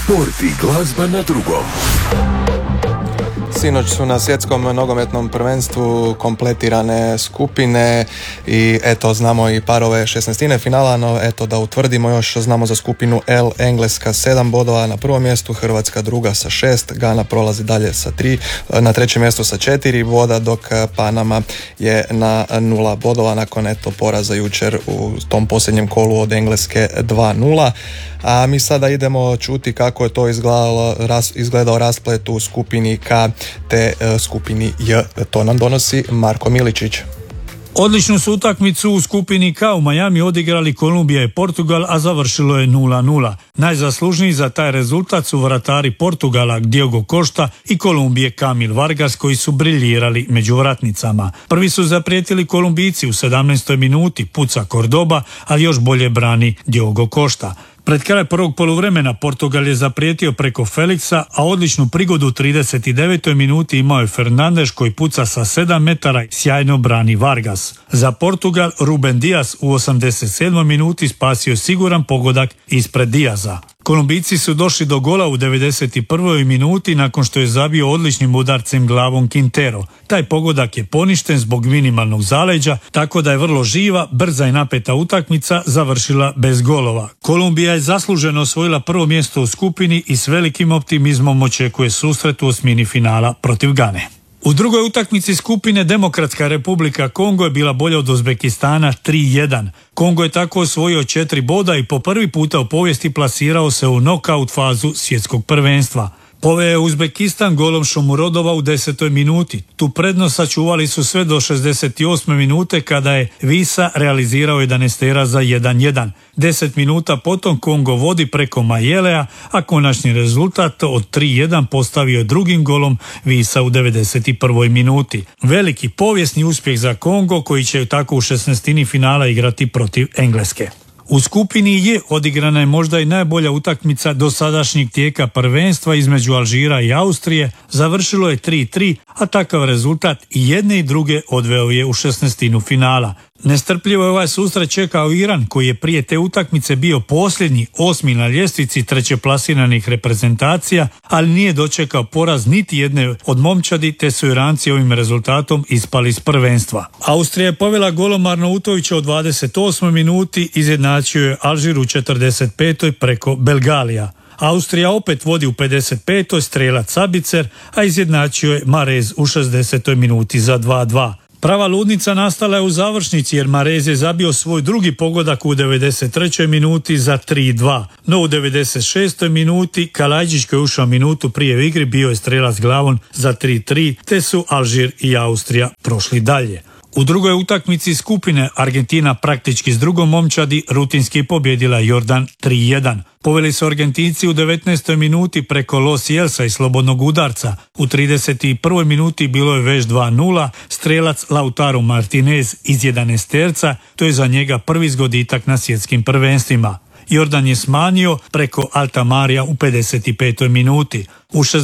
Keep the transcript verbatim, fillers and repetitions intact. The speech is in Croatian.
Sport i glazba na drugom. Sinoć su na svjetskom nogometnom prvenstvu kompletirane skupine i eto znamo i parove šesnaestine finala, no eto da utvrdimo još, znamo za skupinu L Engleska sedam bodova na prvom mjestu, Hrvatska druga sa šest, Gana prolazi dalje sa tri, na trećem mjestu sa četiri boda, dok Panama je na nula bodova nakon eto poraza jučer u tom posljednjem kolu od Engleske dva nula. A mi sada idemo čuti kako je to izgledalo, ras, izgledao rasplet u skupini K te uh, skupini J. To nam donosi Marko Miličić. Odličnu su utakmicu u skupini K u Miami odigrali Kolumbija i Portugal, a završilo je nula nula. Najzaslužniji za taj rezultat su vratari Portugala Diogo Costa i Kolumbije Kamil Vargas, koji su briljirali među vratnicama. Prvi su zaprijetili Kolumbijci u sedamnaestoj minuti, puca Cordoba, ali još bolje brani Diogo Costa. Pred kraj prvog poluvremena Portugal je zaprijetio preko Felixa, a odličnu prigodu u trideset devetoj minuti imao je Fernandes, koji puca sa sedam metara i sjajno brani Vargas. Za Portugal Ruben Dias u osamdeset sedmoj minuti spasio siguran pogodak ispred Diaza. Kolumbijci su došli do gola u devedeset prvoj minuti nakon što je zabio odličnim udarcem glavom Quintero. Taj pogodak je poništen zbog minimalnog zaleđa, tako da je vrlo živa, brza i napeta utakmica završila bez golova. Kolumbija je zasluženo osvojila prvo mjesto u skupini i s velikim optimizmom očekuje susret u osmini finala protiv Gane. U drugoj utakmici skupine Demokratska Republika Kongo je bila bolja od Uzbekistana tri jedan. Kongo je tako osvojio četiri boda i po prvi puta u povijesti plasirao se u nokaut fazu svjetskog prvenstva. Poveo je Uzbekistan golom Šomurodova u desetoj minuti. Tu prednost sačuvali su sve do šezdeset osme minute kada je Visa realizirao jedanaestera za jedan jedan. Deset minuta potom Kongo vodi preko Majelea, a konačni rezultat od tri jedan postavio je drugim golom Visa u devedeset prvoj minuti. Veliki povijesni uspjeh za Kongo, koji će tako u šesnaestini finala igrati protiv Engleske. U skupini J odigrana je možda i najbolja utakmica dosadašnjeg tijeka prvenstva između Alžira i Austrije, završilo je tri tri, a takav rezultat i jedne i druge odveo je u šesnaestinu finala. Nestrpljivo je ovaj susret čekao Iran, koji je prije te utakmice bio posljednji, osmi na ljestvici trećeplasiranih reprezentacija, ali nije dočekao poraz niti jedne od momčadi, te su Iranci ovim rezultatom ispali iz prvenstva. Austrija je povela golom Arnautovića u dvadeset osmoj minuti, izjednačio je Alžir u četrdeset petoj preko Belgalija. Austrija opet vodi u pedeset petoj strelac Sabicer, a izjednačio je Marez u šezdesetoj minuti za dva dva. Prava ludnica nastala je u završnici, jer Marez je zabio svoj drugi pogodak u devedeset trećoj minuti za tri dva. No u devedeset šestoj minuti Kalajđić, koji je ušao minutu prije u igri, bio je strelac glavom za tri tri, te su Alžir i Austrija prošli dalje. U drugoj utakmici skupine Argentina praktički s drugom momčadi rutinski pobjedila Jordan tri jedan. Poveli su Argentinci u devetnaestoj minuti preko Los Jelsa i slobodnog udarca. U trideset prvoj minuti bilo je već dva nula, strelac Lautaro Martinez iz jedanaesterca, to je za njega prvi zgoditak na svjetskim prvenstvima. Jordan je smanjio preko Altamarija u pedeset petoj minuti. U